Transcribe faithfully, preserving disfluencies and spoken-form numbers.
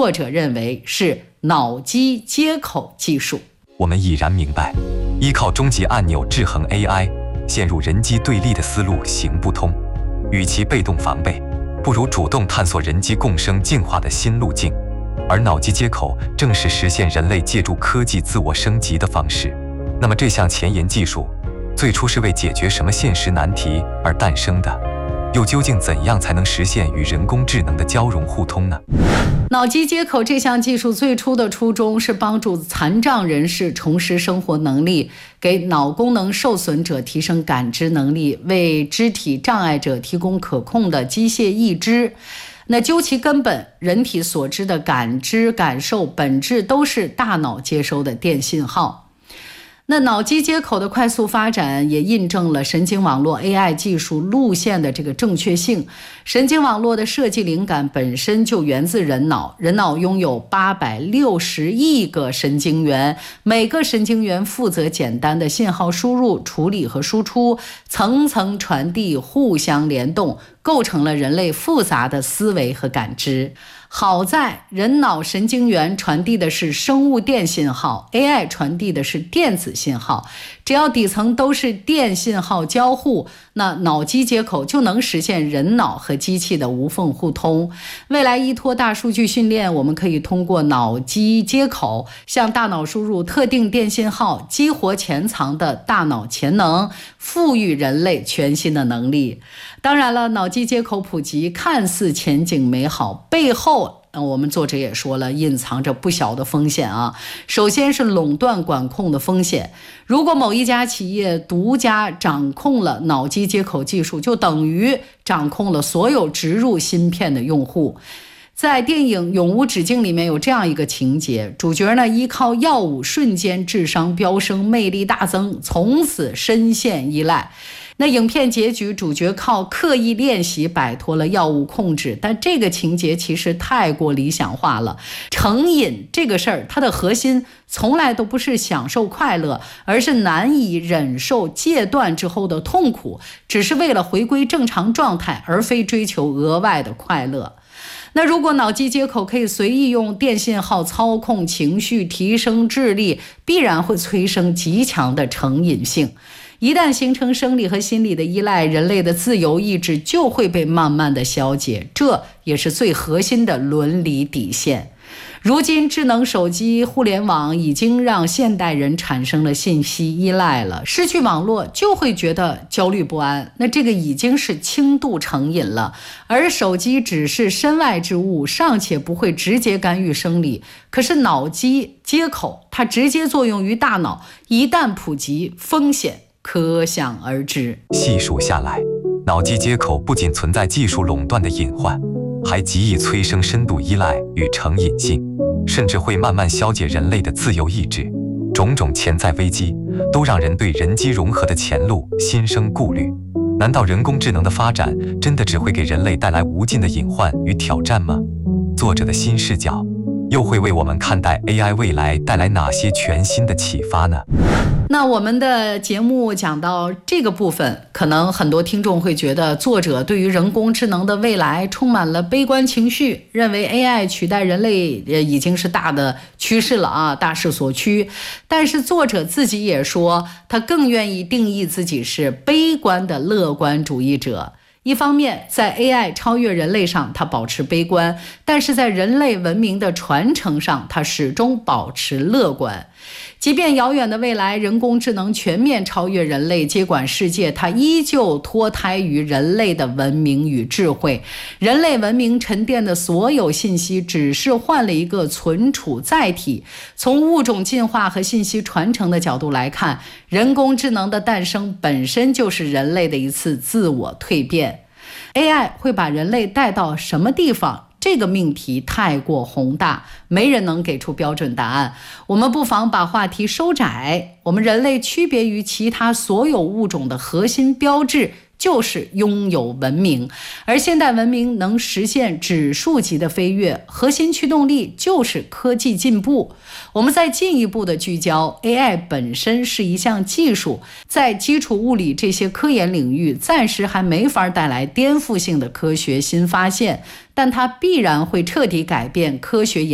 作者认为是脑机接口技术。 我们已然明白，依靠终极按钮制衡 A I， 陷入人机对立的思路行不通。与其被动防备，不如主动探索人机共生进化的新路径。而脑机接口正是实现人类借助科技自我升级的方式。那么这项前沿技术最初是为解决什么现实难题而诞生的？又究竟怎样才能实现与人工智能的交融互通呢？ 脑机接口这项技术最初的初衷是帮助残障人士重拾生活能力，给脑功能受损者提升感知能力，为肢体障碍者提供可控的机械义肢。那究其根本，人体所知的感知、感受本质都是大脑接收的电信号。那脑机接口的快速发展也印证了神经网络 A I 技术路线的这个正确性。神经网络的设计灵感本身就源自人脑，人脑拥有八百六十亿个神经元，每个神经元负责简单的信号输入、处理和输出，层层传递，互相联动，构成了人类复杂的思维和感知。好在人脑神经元传递的是生物电信号， A I 传递的是电子信号，只要底层都是电信号交互，那脑机接口就能实现人脑和机器的无缝互通。未来依托大数据训练，我们可以通过脑机接口向大脑输入特定电信号，激活潜藏的大脑潜能，赋予人类全新的能力。当然了，脑机接口普及看似前景美好，背后我们作者也说了，隐藏着不小的风险啊。首先是垄断管控的风险，如果某一家企业独家掌控了脑机接口技术，就等于掌控了所有植入芯片的用户。在电影《永无止境》里面有这样一个情节，主角呢依靠药物瞬间智商飙升，魅力大增，从此深陷依赖。那影片结局，主角靠刻意练习摆脱了药物控制，但这个情节其实太过理想化了。成瘾这个事儿，它的核心从来都不是享受快乐，而是难以忍受戒断之后的痛苦，只是为了回归正常状态，而非追求额外的快乐。那如果脑机接口可以随意用电信号操控情绪、提升智力，必然会催生极强的成瘾性。一旦形成生理和心理的依赖，人类的自由意志就会被慢慢的消解，这也是最核心的伦理底线。如今智能手机、互联网已经让现代人产生了信息依赖了，失去网络就会觉得焦虑不安，那这个已经是轻度成瘾了。而手机只是身外之物，尚且不会直接干预生理，可是脑机接口它直接作用于大脑，一旦普及，风险可想而知。 细数下来，脑机接口不仅存在技术垄断的隐患，还极易催生深度依赖与成瘾性，甚至会慢慢消解人类的自由意志。种种潜在危机都让人对人机融合的前路心生顾虑。难道人工智能的发展真的只会给人类带来无尽的隐患与挑战吗？作者的新视角又会为我们看待 A I 未来带来哪些全新的启发呢？ 那我们的节目讲到这个部分，可能很多听众会觉得作者对于人工智能的未来充满了悲观情绪，认为 A I 取代人类已经是大的趋势了啊，大势所趋。但是作者自己也说，他更愿意定义自己是悲观的乐观主义者。一方面，在 A I 超越人类上，他保持悲观，但是在人类文明的传承上，他始终保持乐观。即便遥远的未来，人工智能全面超越人类，接管世界，它依旧脱胎于人类的文明与智慧。人类文明沉淀的所有信息，只是换了一个存储载体。从物种进化和信息传承的角度来看，人工智能的诞生本身就是人类的一次自我蜕变。A I 会把人类带到什么地方？这个命题太过宏大，没人能给出标准答案。我们不妨把话题收窄，我们人类区别于其他所有物种的核心标志就是拥有文明，而现代文明能实现指数级的飞跃，核心驱动力就是科技进步。我们再进一步的聚焦 A I 本身是一项技术，在基础物理这些科研领域暂时还没法带来颠覆性的科学新发现，但它必然会彻底改变科学研